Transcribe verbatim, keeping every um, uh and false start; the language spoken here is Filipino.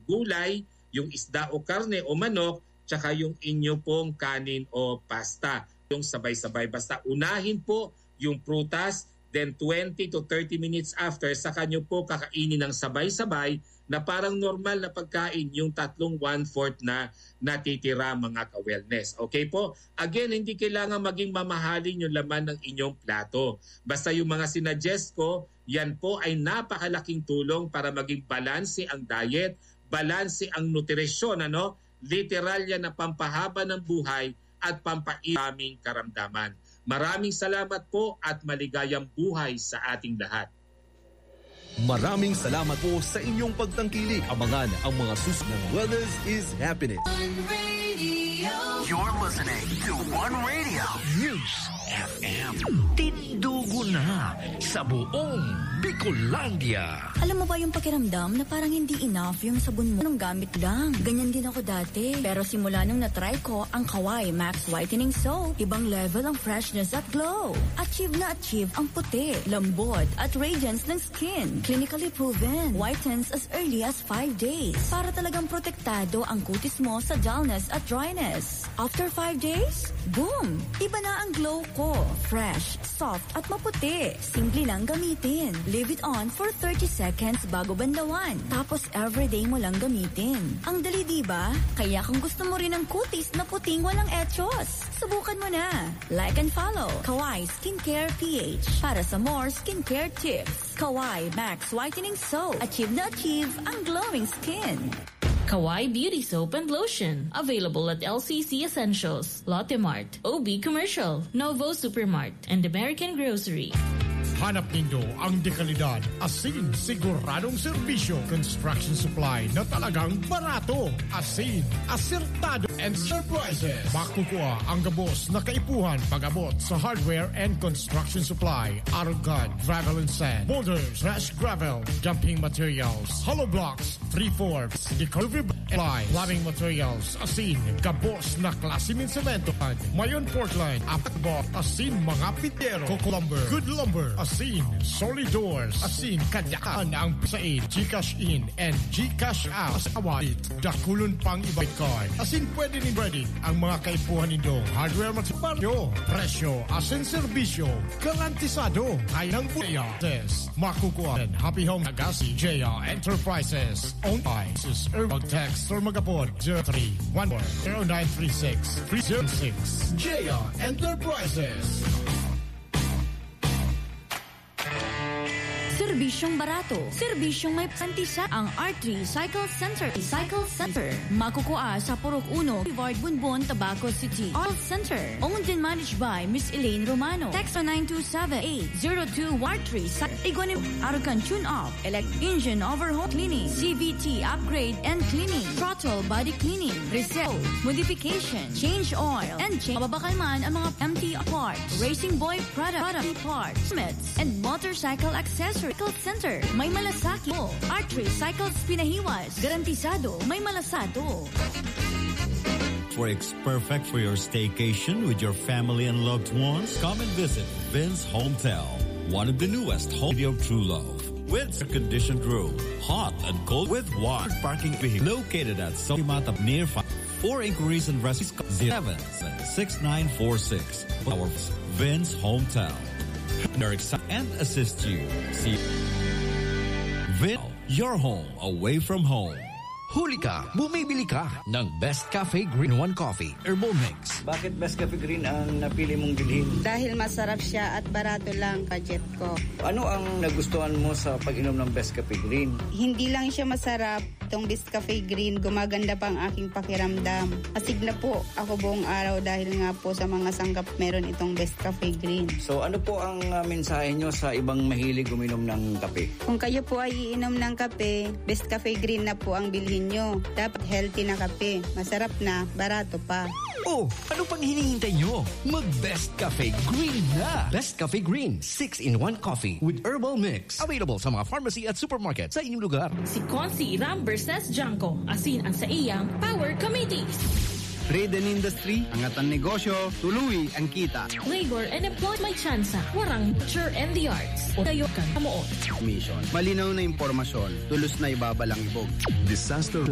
gulay, yung isda o karne o manok, tsaka yung inyo pong kanin o pasta. Yung sabay-sabay. Basta unahin po yung prutas, then twenty to thirty minutes after, saka nyo po kakainin ng sabay-sabay na parang normal na pagkain yung tatlong one-fourth na natitira mga ka-wellness. Okay po? Again, hindi kailangan maging mamahalin yung laman ng inyong plato. Basta yung mga sinuggest ko, yan po ay napakalaking tulong para maging balanse ang diet, balanse ang nutrisyon, ano? Literal yan na pampahaba ng buhay at pampairaming karamdaman. Maraming salamat po at maligayang buhay sa ating lahat. Maraming salamat po sa inyong pagtangkilik. Abangan ang mga susunod. Wellness is happiness. You're listening to One Radio News F M. Tindugo na sa buong Bicolandia. Alam mo ba yung pakiramdam na parang hindi enough yung sabon mo nung gamit lang? Ganyan din ako dati. Pero simula nung na-try ko ang Kawai Max Whitening Soap, ibang level ang freshness at glow. Achieve na achieve ang puti, lambot at radiance ng skin. Clinically proven. Whitens as early as five days. Para talagang protektado ang kutis mo sa dullness at dryness. After five days, boom! Iba na ang glow ko. Fresh, soft at maputi. Simple lang gamitin. Leave it on for thirty seconds bago bandawan. Tapos everyday mo lang gamitin. Ang dali diba? Kaya kung gusto mo rin ng kutis na puting walang etchos, subukan mo na. Like and follow Kawai Skincare P H para sa more skincare tips. Kawai Max Whitening Soap. Achieve na achieve ang glowing skin. Kawai Beauty Soap and Lotion. Available at L C C Essentials, Lotte Mart, O B Commercial, Novo Supermart, and American Grocery. Hanap nindo ang dekalidad, asin, siguradong serbisyo, construction supply na talagang barato, asin, asertado, and surprises. Makukuha ang gabos na kaipuhan pag-abot sa hardware and construction supply, Arugad, gravel and sand, boulders, trash gravel, dumping materials, hollow blocks, three-fourths, decovery line, plumbing materials, asin, gabos na klase ng semento, mayon Portland, apatbot, asin, mga pitero, coco lumber, good lumber, asin, solid doors, asin, kanyakan ang pisain, Gcash in and Gcash out, asawait, dakulon pang ibang card. Asin pwede rin breading ang mga kaipuhan nito, hardware material, presyo, asin serbisyo, garantisado, kayang buya, test, makukuha, Happy Home Agasi, J R Enterprises, owned by Sis Urban Text or Magapod, zero three one four zero nine three six three zero six, J R Enterprises. Serbisyong barato. Serbisyong may pantisa ang R three Cycle Center. Cycle Center. Makukuha sa Purok Uno, Boulevard Bunbon, Tabaco City. All Center. Owned and managed by Miss Elaine Romano. Text on nine two seven eight zero two R three. Iguanin Arucan Tune-Off. Elect Engine Overhaul Cleaning. C V T Upgrade and Cleaning. Throttle Body Cleaning. Reset. Modification. Change Oil. And change. Mababakalman ang mga M T parts. Racing Boy product. Product parts. Smiths. And motorcycle accessories. Cycle Center. May malasaki mo. R three Cycles Pinahiwas. Garantisado. May malasado. Works perfect for your staycation with your family and loved ones. Come and visit Vince Hotel, one of the newest home video True Love. With air-conditioned room, hot and cold with wide parking vehicle located at Solimata near five. For inquiries and restaurants, seven six nine four six. Our Vince Hotel. They're excited and assist you. See Vin, your home away from home. Huli ka, bumibili ka ng Best Cafe Green One Coffee Herbal Mix. Bakit Best Cafe Green ang napili mong bilhin? Dahil masarap siya at barato lang, budget ko. Ano ang nagustuhan mo sa pag-inom ng Best Cafe Green? Hindi lang siya masarap, itong Best Cafe Green, gumaganda pa ang aking pakiramdam. Asig na po ako buong araw dahil nga po sa mga sanggap meron itong Best Cafe Green. So ano po ang uh, mensahe nyo sa ibang mahilig uminom ng kape? Kung kayo po ay iinom ng kape, Best Cafe Green na po ang bilhin nyo. Dapat healthy na kape. Masarap na, barato pa. Oh, ano pang hinihintay nyo? Mag-Best Cafe Green na! Best Cafe Green, six in one coffee with herbal mix. Available sa mga pharmacy at supermarket sa inyong lugar. Si Consi Ram versus Janko. Asin ang sa iyang Power Committee. Trade and industry, angatan negosyo, tuluy ang kita. Labor and employment may tsansa. Warang culture and the arts. O tayo kan pamuot. Mission. Malinaw na impormasyon, tulos na ibabalang ibog. Disaster